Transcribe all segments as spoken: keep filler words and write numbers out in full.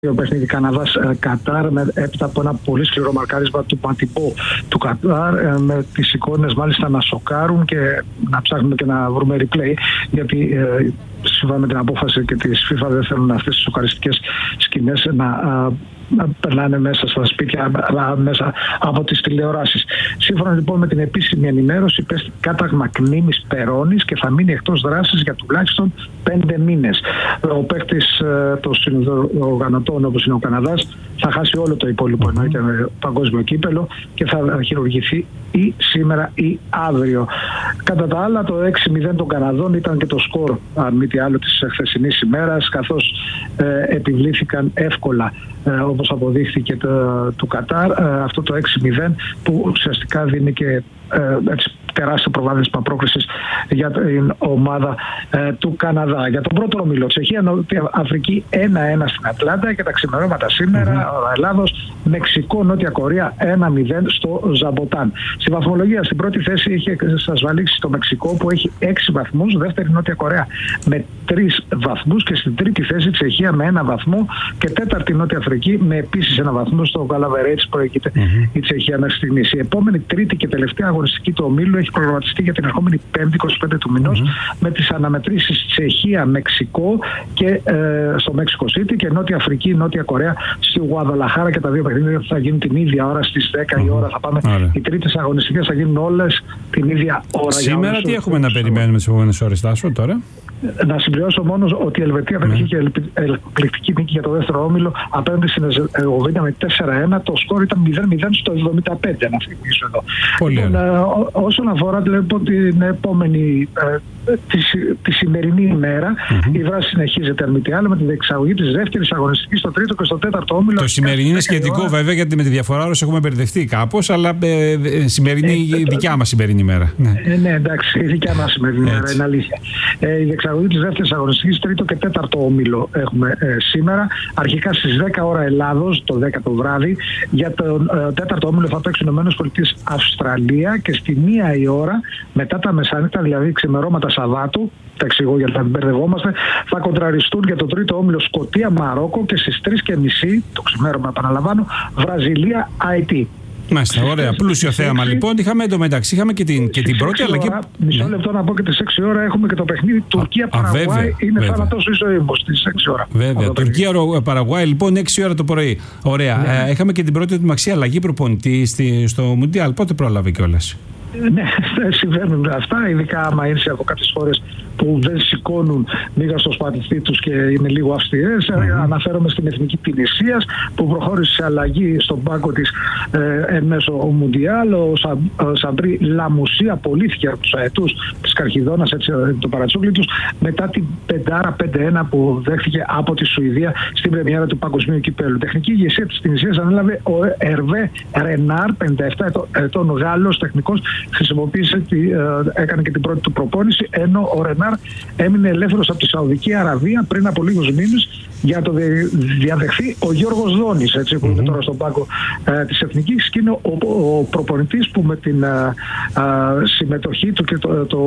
Το παιχνίδι Καναδάς-Κατάρ, έπειτα από ένα πολύ σκληρό μαρκάρισμα του Πατιμπό του Κατάρ, με τις εικόνες μάλιστα να σοκάρουν και να ψάχνουμε και να βρούμε replay, γιατί ε, σύμφωνα με την απόφαση και της FIFA δεν θέλουν αυτές τις σοκαριστικές σκηνές να, α, να περνάνε μέσα στα σπίτια, α, μέσα από τις τηλεοράσεις. Σύμφωνα λοιπόν με την επίσημη ενημέρωση, πέστη κάταγμα κνήμης περώνης και θα μείνει εκτός δράσης για τουλάχιστον πέντε μήνες. Ο παίκτης των συνοργανωτών, όπως είναι ο Καναδάς, θα χάσει όλο το υπόλοιπο mm-hmm. εννοείται παγκόσμιο κύπελο και θα χειρουργηθεί ή σήμερα ή αύριο. Κατά τα άλλα, το έξι μηδέν των Καναδών ήταν και το σκορ, αν μη τι άλλο, της χθεσινής ημέρας, καθώς ε, επιβλήθηκαν εύκολα, ε, όπως αποδείχθηκε το, του Κατάρ, ε, αυτό το έξι μηδέν που ουσιαστικά δίνει και ε, έτσι, τεράστιο προβάδισμα πρόκρισης για την ομάδα ε, του Καναδά. Για τον πρώτο όμιλο, Τσεχία, Νότια Αφρική ένα ένα στην Ατλάντα και τα ξημερώματα σήμερα, mm-hmm. Ελλάδος, Μεξικό, Νότια Κορέα ένα μηδέν στο Ζαμποτάν. Στη βαθμολογία, στην πρώτη θέση είχε εξασφαλίσει το Μεξικό που έχει έξι βαθμούς, δεύτερη Νότια Κορέα με τρεις βαθμούς και στην τρίτη θέση Τσεχία με ένα βαθμό και τέταρτη Νότια Αφρική με επίσης ένα βαθμό. Στο Καλαβερέτσι προηγείται mm-hmm. η Τσεχία μέχρι στιγμής. Η επόμενη τρίτη και τελευταία αγωνιστική του ομίλου έχει προγραμματιστεί για την ερχόμενη πέμπτη είκοσι πέντε του μηνός mm-hmm. με τις αναμετρήσεις Τσεχία, Μεξικό και ε, στο Μέξικο City και Νότια Αφρική, Νότια Κορέα στη Γουαδαλαχάρα, και τα δύο παιχνίδια θα γίνουν την ίδια ώρα στις δέκα mm-hmm. η ώρα. Θα πάμε. Άρα. Οι τρίτες αγωνιστικές θα γίνουν όλες την ίδια ώρα. Σήμερα τι έχουμε να περιμένουμε τις επόμενες ώρες, Τάσο, τώρα? Να συμπληρώσω μόνο ότι η Ελβετία δεν είχε και εκπληκτική νίκη για το δεύτερο όμιλο απέναντι στην Ερζεγοβίνια με τέσσερα ένα. Το σκορ ήταν μηδέν μηδέν στο εβδομήντα πέντε, να θυμίσω εδώ. Πολύ λοιπόν, ό, όσον αφορά λοιπόν, την επόμενη, ε, τη, τη σημερινή ημέρα, mm-hmm. η δράση συνεχίζεται αν μη τι άλλο με τη διεξαγωγή της δεύτερης αγωνιστικής στο τρίτο και στο τέταρτο όμιλο. Το σημερινή είναι σχετικό βέβαια, γιατί με τη διαφορά ώρες έχουμε μπερδευτεί κάπως, αλλά ε, ε, σημερινή ε, η δικιά μας σημερινή ημέρα. Ναι, ε, ναι εντάξει, η δικιά μας σημερινή ημέρα είναι αλήθεια. Ε, η διεξαγωγή της δεύτερης αγωνιστικής, τρίτο και τέταρτο όμιλο έχουμε ε, σήμερα. Αρχικά στις δέκα ώρα Ελλάδος, το δέκα το βράδυ. Για τον ε, τέταρτο όμιλο θα παίξουν Ηνωμένες Πολιτείες Αυστραλία και στη μία η ώρα μετά τα μεσάνυχτα, δηλαδή ξημερώματα Σαββάτου, τα εξηγώ γιατί θα μπερδευόμαστε, θα κοντραριστούν για το τρίτο όμιλο Σκωτία Μαρόκο και στις τρεις και μισή το ξημέρωμα, επαναλαμβάνω, Βραζιλία Αϊτή. Μάλιστα, ωραία. Πλούσιο θέαμα λοιπόν. Είχαμε εντωμεταξύ, είχαμε και την, και την πρώτη, αλλά και. Μισό λεπτό να πω και τις έξι ώρα έχουμε και το παιχνίδι Τουρκία-Παραγουάη. Είναι θάνατος ή ζωή μου στις έξι ώρα. Βέβαια. Τουρκία-Παραγουάη λοιπόν έξι ώρα το πρωί. Ωραία. Ναι. Ε, είχαμε και την πρώτη ετοιμαξία αλλαγή προπονητή στη, στο Μουντιάλ. Πότε πρόλαβε κιόλας? Ναι, συμβαίνουν αυτά, ειδικά άμα ήρθε από κάποιες χώρες που δεν σηκώνουν λίγα στο σπαθιστή τους και είναι λίγο αυστηρές. Mm-hmm. Αναφέρομαι στην Εθνική Τινησίας που προχώρησε σε αλλαγή στον πάγκο της ε, εν μέσω ο Μουντιάλ. Ο Σα, Σαμπρί Λαμουσί απολύθηκε από τους αετούς της Καρχιδόνας, έτσι το παρατσούκλι τους, μετά την πεντάρα πέντε ένα που δέχθηκε από τη Σουηδία στην πρεμιέρα του Παγκοσμίου Κυπέλλου. Τεχνική ηγεσία της Τινησίας ανέλαβε ο Ερβέ Ρενάρ, πενήντα επτά ετών Γάλλος τεχνικός. Χρησιμοποίησε, έκανε και την πρώτη του προπόνηση, ενώ ο Ρενάρ έμεινε ελεύθερος από τη Σαουδική Αραβία πριν από λίγους μήνες για να το διαδεχθεί ο Γιώργος Δόνης, έτσι, που mm-hmm. είναι τώρα στον πάγκο ε, της Εθνικής, και είναι ο, ο, ο προπονητής που με την ε, ε, συμμετοχή του και το, το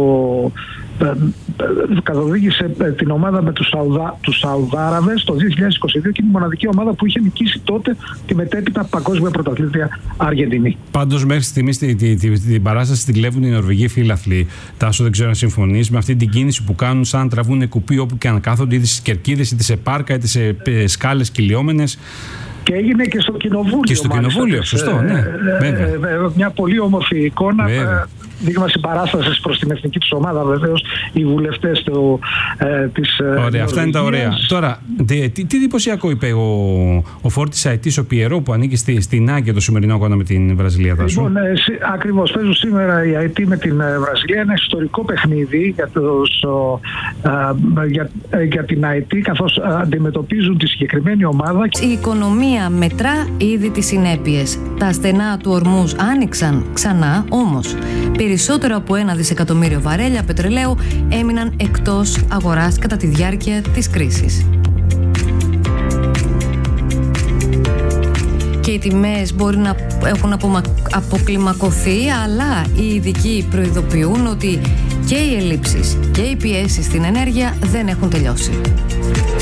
ε, ε, καθοδήγησε ε, την ομάδα με τους, Σαουδα, τους Σαουδάραβες το δύο χιλιάδες είκοσι δύο και είναι η μοναδική ομάδα που είχε νικήσει τότε τη μετέπειτα παγκόσμια πρωταθλήτρια Αργεντινή. Πάντως μέχρι στιγμής την τη, τη, τη, τη παράσταση την κλέβουν οι Νορβηγοί φίλαθλοι. Τάσο, δεν ξέρω αν συμφωνείς με αυτή την κίνηση που κάνουν, σαν να τραβούν κουπί όπου και αν κάθονται, είτε στις κερκίδες είτε σε πάρκα είτε σε σκάλες κυλιόμενες. Και έγινε και στο κοινοβούλιο. Και στο μάλιστα, κοινοβούλιο, σωστό, ναι. Ε, βέβαια. Μια πολύ όμορφη εικόνα. Βέβαια. Δείγμα συμπαράστασης προς την εθνική τους ομάδα, βεβαίως, οι βουλευτές του, ε, της. Ωραία, αυτά είναι τα ωραία. Τώρα, τι, τι, τι εντυπωσιακό είπε ο, ο φόρτης αετής, ο Πιερό, που ανήκει στη, στην Άγκια το σημερινό αγώνα με την Βραζιλία. Λοιπόν, ε, ακριβώς. Παίζουν σήμερα η Αϊτή με την Βραζιλία. Ένα ιστορικό παιχνίδι για, τους, ο, ε, για, ε, για την Αϊτή, καθώς αντιμετωπίζουν τη συγκεκριμένη ομάδα. Η οικονομία μετρά ήδη τις συνέπειες. Τα στενά του ορμούς άνοιξαν ξανά, όμως περισσότερο από ένα δισεκατομμύριο βαρέλια πετρελαίου έμειναν εκτός αγοράς κατά τη διάρκεια της κρίσης. Και οι τιμές μπορεί να έχουν αποκλιμακωθεί, αλλά οι ειδικοί προειδοποιούν ότι και οι ελλείψεις και οι πιέσεις στην ενέργεια δεν έχουν τελειώσει.